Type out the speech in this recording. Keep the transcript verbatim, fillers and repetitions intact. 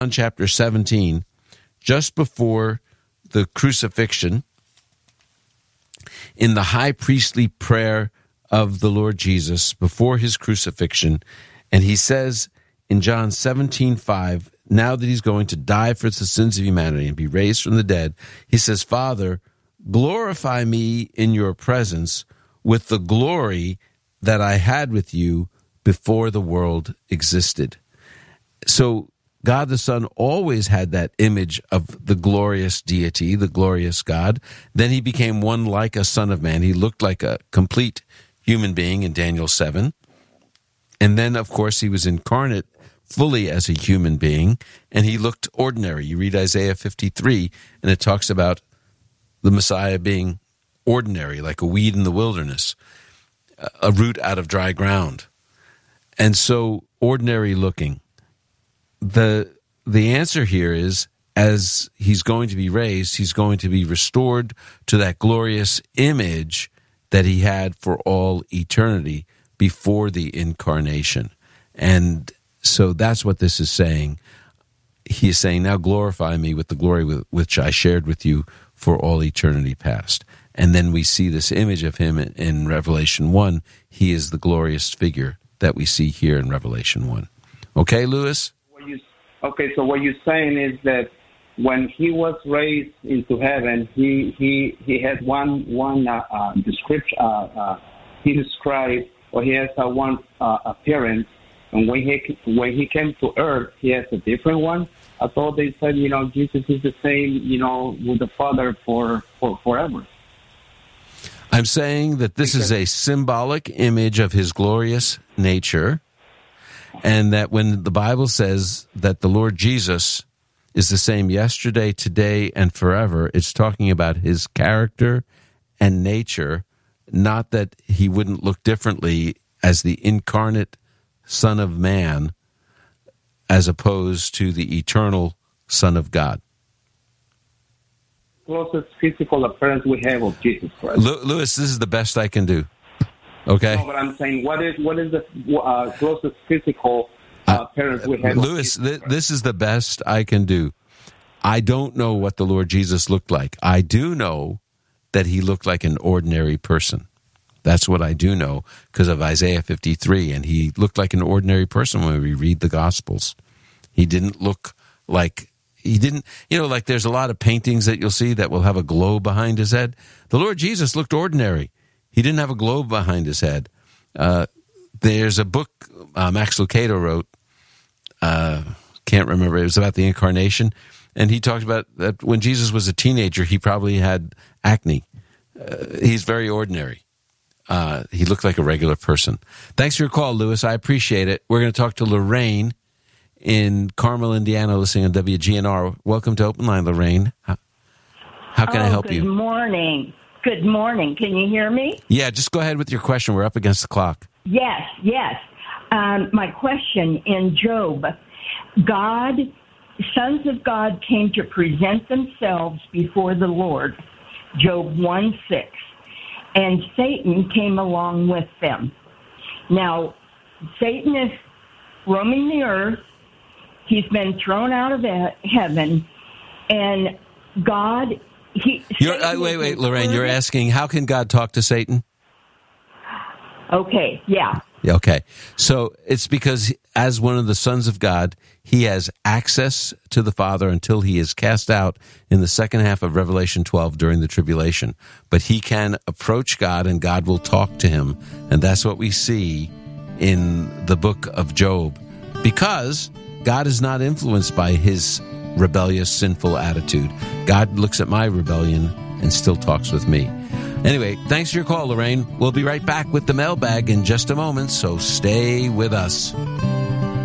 chapter seventeen, just before the crucifixion, in the high priestly prayer of the Lord Jesus before his crucifixion, and he says in John seventeen five, now that he's going to die for the sins of humanity and be raised from the dead, he says, Father, glorify me in your presence with the glory that I had with you before the world existed. So God the Son always had that image of the glorious deity, the glorious God. Then he became one like a son of man. He looked like a complete human being in Daniel seven. And then, of course, he was incarnate fully as a human being, and he looked ordinary. You read Isaiah fifty-three, and it talks about the Messiah being ordinary, like a weed in the wilderness, a root out of dry ground. And so ordinary looking. The the answer here is, as he's going to be raised, he's going to be restored to that glorious image that he had for all eternity before the incarnation. And so that's what this is saying. He is saying, now glorify me with the glory with, which I shared with you for all eternity past. And then we see this image of him in, in Revelation one. He is the glorious figure that we see here in Revelation one. Okay, Lewis? Okay, so what you're saying is that when he was raised into heaven, he he, he had one one uh, uh, description. Uh, uh, he described, or he has a one uh, appearance, and when he when he came to earth, he has a different one. I thought they said, you know, Jesus is the same, you know, with the Father for, for forever. I'm saying that this because- is a symbolic image of his glorious nature. And that when the Bible says that the Lord Jesus is the same yesterday, today, and forever, it's talking about his character and nature, not that he wouldn't look differently as the incarnate Son of Man as opposed to the eternal Son of God. Closest physical appearance we have of Jesus Christ. L- Lewis, this is the best I can do. Okay. No, but I'm saying, what is what is the uh, closest physical uh, appearance we have? Uh, Lewis, th- this is the best I can do. I don't know what the Lord Jesus looked like. I do know that he looked like an ordinary person. That's what I do know because of Isaiah fifty-three, and he looked like an ordinary person when we read the Gospels. He didn't look like, he didn't, you know, like there's a lot of paintings that you'll see that will have a globe behind his head. The Lord Jesus looked ordinary. He didn't have a globe behind his head. Uh, there's a book uh, Max Lucado wrote, uh, can't remember, it was about the incarnation, and he talked about that when Jesus was a teenager, he probably had acne. Uh, he's very ordinary. Uh, he looked like a regular person. Thanks for your call, Lewis. I appreciate it. We're going to talk to Lorraine in Carmel, Indiana, listening on W G N R. Welcome to Open Line, Lorraine. How, how can oh, I help good you? Good morning. Good morning. Can you hear me? Yeah, just go ahead with your question. We're up against the clock. Yes, yes. Um, my question, in Job, God, sons of God came to present themselves before the Lord, Job one six, and Satan came along with them. Now, Satan is roaming the earth. He's been thrown out of heaven, and God... He, you're, uh, wait, wait, Lorraine, you're asking, how can God talk to Satan? Okay, yeah. Okay, so it's because as one of the sons of God, he has access to the Father until he is cast out in the second half of Revelation twelve during the tribulation. But he can approach God and God will talk to him. And that's what we see in the book of Job. Because God is not influenced by his rebellious, sinful attitude. God looks at my rebellion and still talks with me. Anyway, thanks for your call, Lorraine. We'll be right back with the mailbag in just a moment, so stay with us.